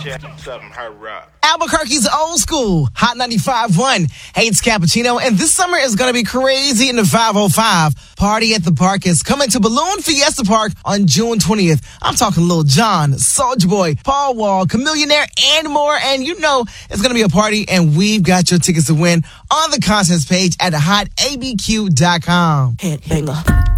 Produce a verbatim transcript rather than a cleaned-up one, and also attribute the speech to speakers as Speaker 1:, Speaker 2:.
Speaker 1: Something hurry up.
Speaker 2: Albuquerque's old school, Hot ninety-five point one. Hey, it's Cappuccino, and this summer is going to be crazy in the five oh five. Party at the Park is coming to Balloon Fiesta Park on June twentieth. I'm talking Lil Jon, Soulja Boy, Paul Wall, Chamillionaire, and more. And you know it's going to be a party, and we've got your tickets to win on the contests page at hot a b q dot com.
Speaker 3: Headbanger.